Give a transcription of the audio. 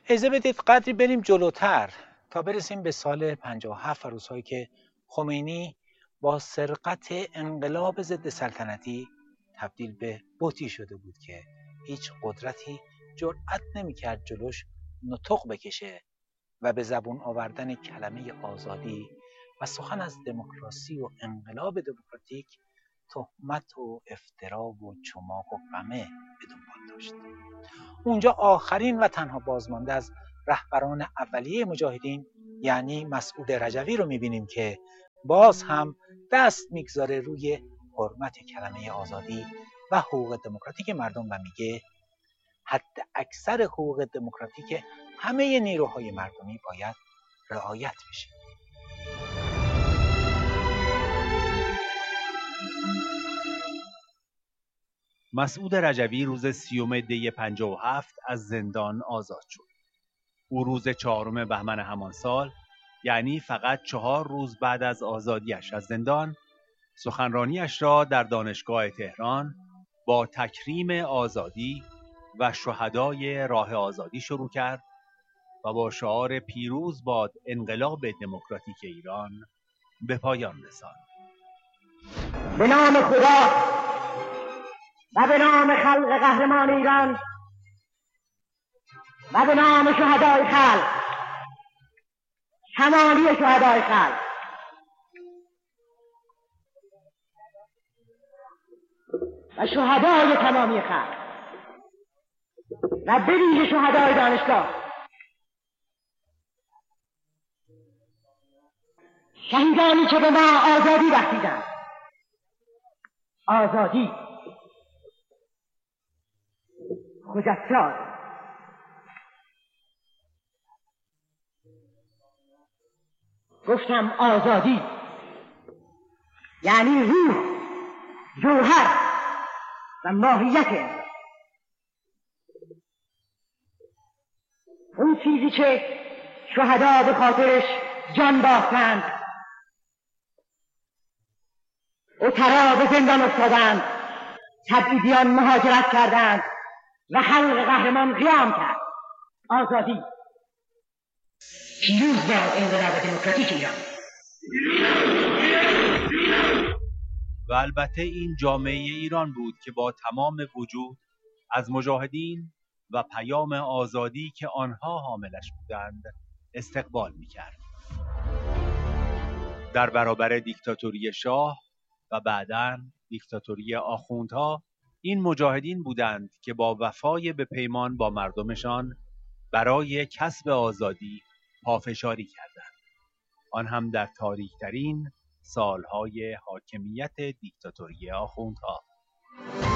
اجازه بدید قدری بریم جلوتر تا برسیم به سال 57 و روزهایی که خمینی با سرقت انقلاب ضد سلطنتی تبدیل به بتی شده بود که هیچ قدرتی جرأت نمی‌کرد جلوش نطق بکشه و به زبون آوردن کلمه آزادی و سخن از دموکراسی و انقلاب دموکراتیک تهمت و افترا و چماق و قمه به دنبال داشت. اونجا آخرین و تنها بازمانده از رهبران اولیه مجاهدین یعنی مسعود رجوی رو می‌بینیم که باز هم دست میگذاره روی حرمت کلمه آزادی و حقوق دموکراتیک مردم و میگه حد اکثر حقوق دموکراتیک همه نیروهای مردمی باید رعایت بشه. مسعود رجوی روز 30 دی 57 از زندان آزاد شد. او روز 4 بهمن همان سال، یعنی فقط 4 روز بعد از آزادیش از زندان، سخنرانیش را در دانشگاه تهران با تکریم آزادی و شهدای راه آزادی شروع کرد و با شعار پیروز باد انقلاب دموکراتیک ایران به پایان رساند. به نام خدا و به نام خلق قهرمان ایران و به نام شهدای خلق، شمالی شهدای خلق، و شهدای تمامی خلق و به ویژه شهدای دانشگاه، شهیدانی که به ما آزادی بخشیدند، آزادی خجسته، گفتم آزادی یعنی روح، جوهر و ماهیت اون چیزی که شهدا به خاطرش جان باختند، اترا به زندان افتادند، تبعیدیان مهاجرت کردند و خلق قهرمان قیام کرد. آزادی، پیروز باد انقلاب دموکراتیک ایران. و البته این جامعه ایران بود که با تمام وجود از مجاهدین و پیام آزادی که آنها حاملش بودند استقبال می‌کرد. در برابر دیکتاتوری شاه و بعداً دیکتاتوری آخوندها، این مجاهدین بودند که با وفای به پیمان با مردمشان برای کسب آزادی پافشاری کردند، آن هم در تاریک‌ترین سالهای حاکمیت دیکتاتوری آخوندها.